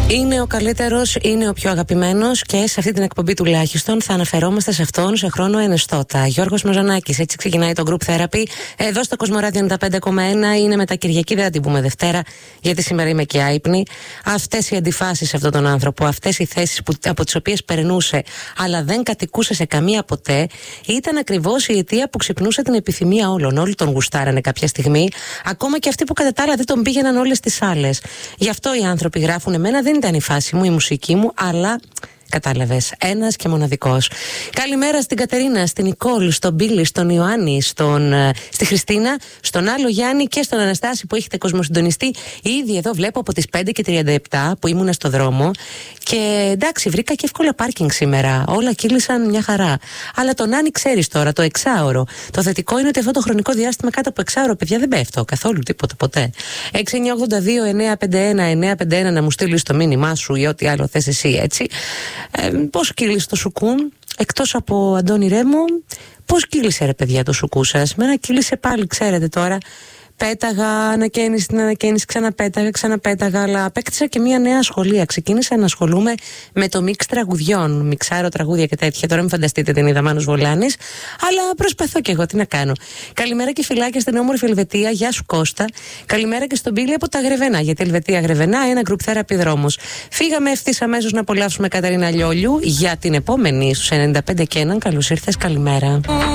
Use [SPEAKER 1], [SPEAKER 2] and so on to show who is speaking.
[SPEAKER 1] Είναι ο καλύτερος, είναι ο πιο αγαπημένος και σε αυτή την εκπομπή τουλάχιστον θα αναφερόμαστε σε αυτόν σε χρόνο ενεστώτα. Γιώργος Μαζονάκης, έτσι ξεκινάει το Group Therapy. Εδώ στο Κοσμοράδιο 95,1 είναι μετά Κυριακή, δεν θα την πούμε Δευτέρα, γιατί σήμερα είμαι και άυπνη. Αυτές οι αντιφάσεις σε αυτόν τον άνθρωπο, αυτές οι θέσεις από τις οποίες περνούσε, αλλά δεν κατοικούσε σε καμία ποτέ, ήταν ακριβώς η αιτία που ξυπνούσε την επιθυμία όλων. Όλοι τον γουστάρανε κάποια στιγμή, ακόμα και αυτοί που κατά τα άλλα δεν τον πήγαιναν όλες τις άλλες. Γι' αυτό οι άνθρωποι γράφουν: εμένα δεν ήταν η φάση μου, η μουσική μου, αλλά κατάλαβες, ένας και μοναδικός. Καλημέρα στην Κατερίνα, στην Νικόλ, στον Μπίλη, στον Ιωάννη, στη Χριστίνα, στον άλλο Γιάννη και στον Αναστάση που έχετε κοσμοσυντονιστεί. Ήδη εδώ βλέπω από τις 5:37 που ήμουνα στο δρόμο. Και εντάξει, βρήκα και εύκολα πάρκινγκ σήμερα. Όλα κύλησαν μια χαρά. Αλλά τον Άννη ξέρεις τώρα, το εξάωρο. Το θετικό είναι ότι αυτό το χρονικό διάστημα κάτω από εξάωρο, παιδιά, δεν πέφτω καθόλου τίποτα ποτέ. 6-9-82-951-951 να μου στείλεις το μήνυμά σου ή ό,τι άλλο θες εσύ, έτσι. Πώς κύλησε το σουκούν, εκτός από Αντώνη Ρέμο, πώς κύλησε ρε παιδιά το σουκού σας? Μένα κύλησε πάλι, ξέρετε τώρα. Πέταγα, ανακαίνιση, την ανακαίνιση, ξαναπέταγα, αλλά απέκτησα και μια νέα ασχολία. Ξεκίνησα να ασχολούμαι με το μίξ τραγουδιών. Μιξάρω τραγούδια και τέτοια. Τώρα μην φανταστείτε την είδα Μάνος Βολάνης, αλλά προσπαθώ κι εγώ, τι να κάνω. Καλημέρα και φιλάκια στην όμορφη Ελβετία. Γεια σου Κώστα. Καλημέρα και στον Πίλη από τα Γρεβενά. Γιατί Ελβετία Γρεβενά, ένα Group Therapy δρόμος. Φύγαμε ευθύς αμέσως να απολαύσουμε Καταρίνα Λιόλιου για την επόμενη στους 95 και έναν. Καλώς ήρθες, καλημέρα.